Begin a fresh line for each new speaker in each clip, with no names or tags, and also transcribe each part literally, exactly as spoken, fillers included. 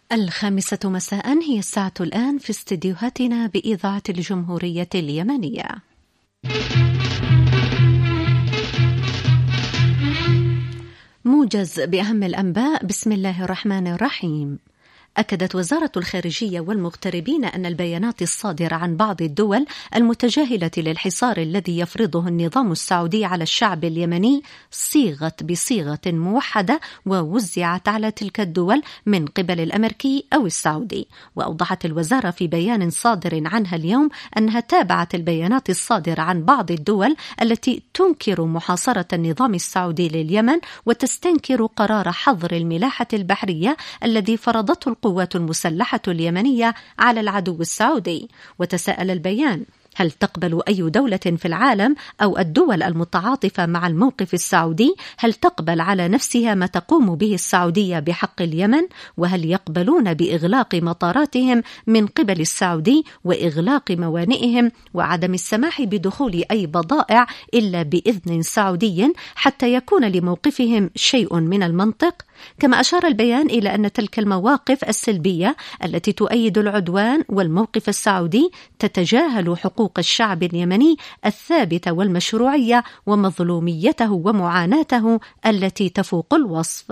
الخامسة مساء هي الساعة الآن في استديوهاتنا بإذاعة الجمهورية اليمنية. موجز بأهم الأنباء. بسم الله الرحمن الرحيم. أكدت وزارة الخارجية والمغتربين أن البيانات الصادرة عن بعض الدول المتجاهلة للحصار الذي يفرضه النظام السعودي على الشعب اليمني صيغت بصيغة موحدة ووزعت على تلك الدول من قبل الأمريكي أو السعودي. وأوضحت الوزارة في بيان صادر عنها اليوم أنها تابعت البيانات الصادرة عن بعض الدول التي تنكر محاصرة النظام السعودي لليمن وتستنكر قرار حظر الملاحة البحرية الذي فرضته القوات المسلحة اليمنية على العدو السعودي. وتساءل البيان: هل تقبل أي دولة في العالم أو الدول المتعاطفة مع الموقف السعودي هل تقبل على نفسها ما تقوم به السعودية بحق اليمن؟ وهل يقبلون بإغلاق مطاراتهم من قبل السعودي وإغلاق موانئهم وعدم السماح بدخول أي بضائع إلا بإذن سعودي حتى يكون لموقفهم شيء من المنطق؟ كما أشار البيان إلى أن تلك المواقف السلبية التي تؤيد العدوان والموقف السعودي تتجاهل حقوق الشعب اليمني الثابتة والمشروعية ومظلوميته ومعاناته التي تفوق الوصف.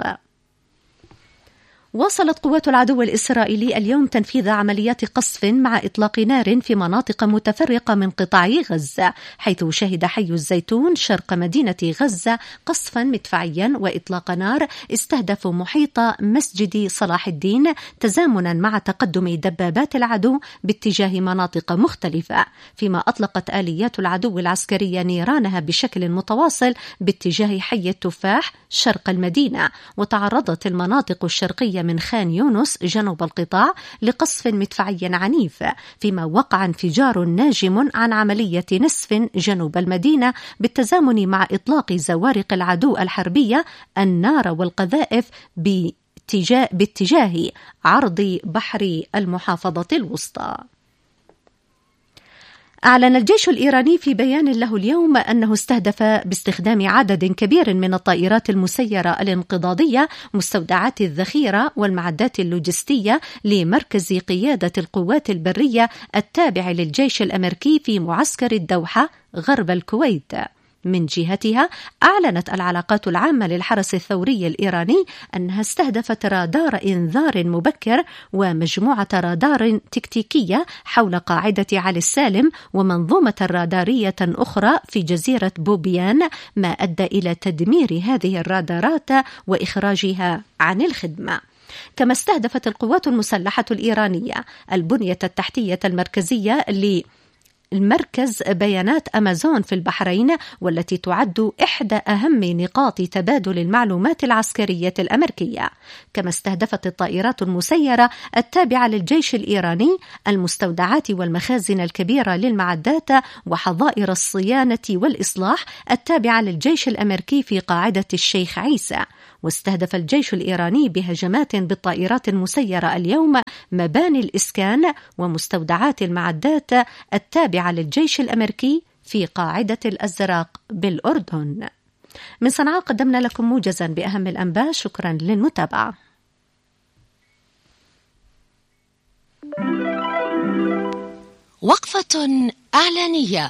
واصلت قوات العدو الإسرائيلي اليوم تنفيذ عمليات قصف مع إطلاق نار في مناطق متفرقة من قطاع غزة، حيث شهد حي الزيتون شرق مدينة غزة قصفا مدفعيا وإطلاق نار استهدف محيط مسجد صلاح الدين تزامنا مع تقدم دبابات العدو باتجاه مناطق مختلفة، فيما أطلقت آليات العدو العسكرية نيرانها بشكل متواصل باتجاه حي التفاح شرق المدينة. وتعرضت المناطق الشرقية من خان يونس جنوب القطاع لقصف مدفعي عنيف، فيما وقع انفجار ناجم عن عملية نسف جنوب المدينة بالتزامن مع إطلاق زوارق العدو الحربية النار والقذائف باتجاه, باتجاه عرض بحر المحافظة الوسطى. أعلن الجيش الإيراني في بيان له اليوم أنه استهدف باستخدام عدد كبير من الطائرات المسيرة الانقضاضية مستودعات الذخيرة والمعدات اللوجستية لمركز قيادة القوات البرية التابع للجيش الأمريكي في معسكر الدوحة غرب الكويت. من جهتها أعلنت العلاقات العامة للحرس الثوري الإيراني أنها استهدفت رادار إنذار مبكر ومجموعة رادار تكتيكية حول قاعدة علي السالم ومنظومة رادارية أخرى في جزيرة بوبيان، ما أدى إلى تدمير هذه الرادارات وإخراجها عن الخدمة. كما استهدفت القوات المسلحة الإيرانية البنية التحتية المركزية ل المركز بيانات أمازون في البحرين، والتي تعد إحدى أهم نقاط تبادل المعلومات العسكرية الأمريكية. كما استهدفت الطائرات المسيرة التابعة للجيش الإيراني المستودعات والمخازن الكبيرة للمعدات وحظائر الصيانة والإصلاح التابعة للجيش الأمريكي في قاعدة الشيخ عيسى. واستهدف الجيش الإيراني بهجمات بالطائرات المسيرة اليوم مباني الإسكان ومستودعات المعدات التابعة للجيش الأمريكي في قاعدة الأزرق بالأردن. من صنعاء قدمنا لكم موجزا بأهم الأنباء. شكرا للمتابعة.
وقفة إعلانية.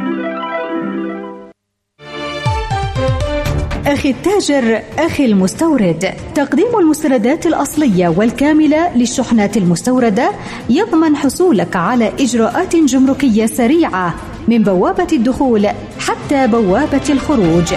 أخي التاجر، أخي المستورد، تقديم المستندات الأصلية والكاملة للشحنات المستوردة يضمن حصولك على إجراءات جمركية سريعة من بوابة الدخول حتى بوابة الخروج.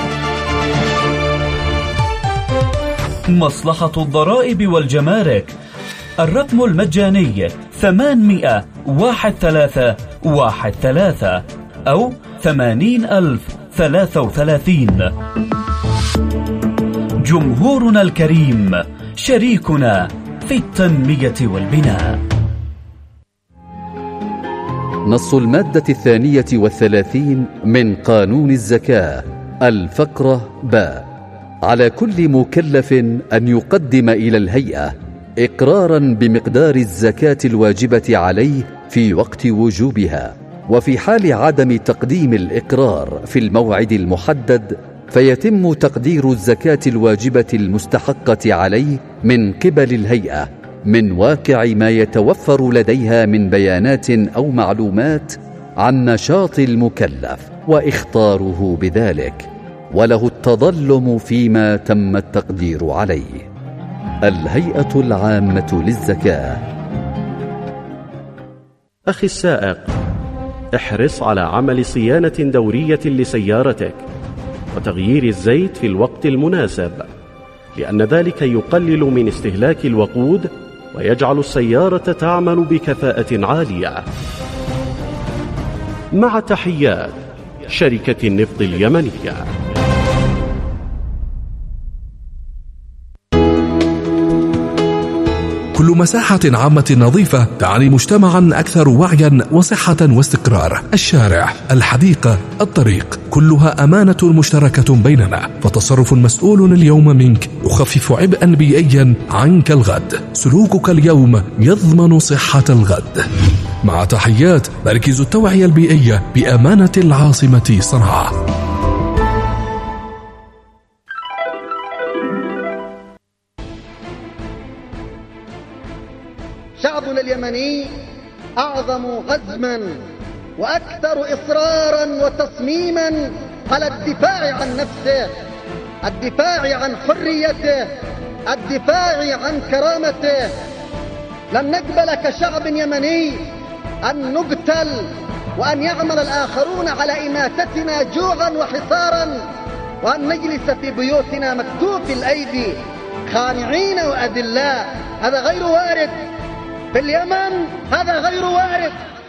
مصلحة الضرائب والجمارك، الرقم المجاني ثمانمائة واحد ثلاثة واحد ثلاثة أو ثمانين ألف ثلاثة وثلاثين. جمهورنا الكريم شريكنا في التنمية والبناء.
نص المادة الثانية والثلاثين من قانون الزكاة الفقرة باء: على كل مكلف أن يقدم إلى الهيئة إقراراً بمقدار الزكاة الواجبة عليه في وقت وجوبها، وفي حال عدم تقديم الإقرار في الموعد المحدد فيتم تقدير الزكاة الواجبة المستحقة عليه من قبل الهيئة من واقع ما يتوفر لديها من بيانات أو معلومات عن نشاط المكلف واختاره بذلك، وله التظلم فيما تم التقدير عليه. الهيئة العامة للزكاة.
أخي السائق، احرص على عمل صيانة دورية لسيارتك وتغيير الزيت في الوقت المناسب، لأن ذلك يقلل من استهلاك الوقود ويجعل السيارة تعمل بكفاءة عالية. مع تحيات شركة النفط اليمنية.
كل مساحة عامة نظيفة تعني مجتمعا أكثر وعيا وصحة واستقرار. الشارع، الحديقة، الطريق، كلها أمانة مشتركة بيننا، فتصرف مسؤول اليوم منك يخفف عبئا بيئيا عنك الغد. سلوكك اليوم يضمن صحة الغد. مع تحيات مركز التوعية البيئية بأمانة العاصمة صنعاء.
شعبنا اليمني أعظم غزما وأكثر إصرارا وتصميما على الدفاع عن نفسه، الدفاع عن حريته، الدفاع عن كرامته. لن نقبل كشعب يمني أن نقتل وأن يعمل الآخرون على إماتتنا جوعا وحصارا، وأن نجلس في بيوتنا مكتوف الأيدي خانعين وأذلاء. هذا غير وارد في اليمن، هذا غير وارد.